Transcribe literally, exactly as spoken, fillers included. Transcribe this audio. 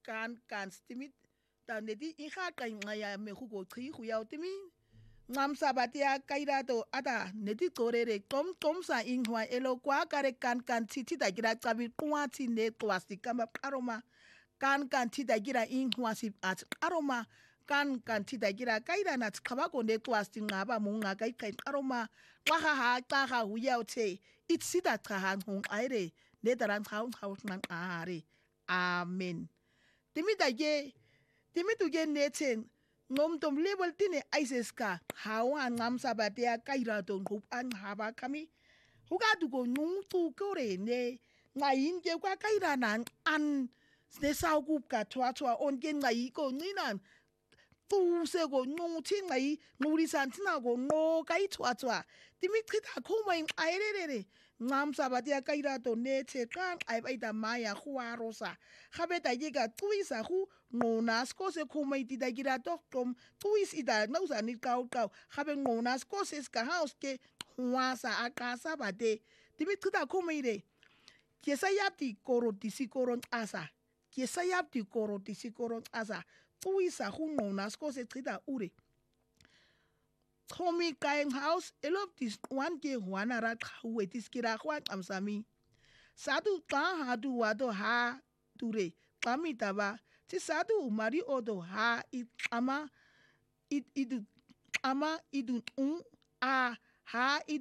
kan kan stimit dan neti iha kai ngaya me hugo tri huyau timi ngam sabatia kaira to ada neti torere tom tom sa inhwa elo kwa kare kan kan titi da gira tabi kwati ne twasti kama aroma kan kan tita gira inhwa si at aroma kan kan tita gira kaira na kabako ne twasti ngaba munga kai kai aroma waha ha ta ha huyau te itsida trahan hung aire ne daran haun haus nan are amen timi da ye timi tu ye neten nom tom level tine aiseska hawa ngam sabatia kaira ton hup an haba kami huga dugo nung tu kore ne ngayin ke kwa kaira nan an ne sau gup ka twa twa on gen ngai ko ninan tu se go nung ti ngai nguri san tina go no kai twa twa timi trita ko mai airere ngam sabatia kaira to ne te kan ai bai da maya huwa rosa habe da yega tuisa hu ngonas ko se ko mai ti da gira to tom tuis ida no sa ni kau kau habe ngonas ko se ska house ke huwa sa akasa bade timi trita ko mai re kiesa yapti koro tisi koron asa kiesa yapti koro tisi koron asa tuisa hu ngonas ko se trita ure Tommy kain house elop dis one ke huana ra khawe tis kira khwan amsami sadu ta hadu wado ha ture kami taba ti sadu mari odo ha it ama it idu ama idu un a ha